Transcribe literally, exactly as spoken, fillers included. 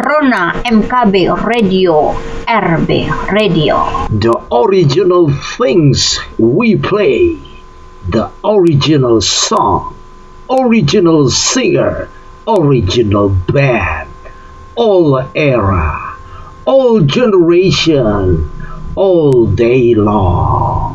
Corona M K B Radio, R B Radio. The original things we play, the original song, original singer, original band, all era, all generation, all day long.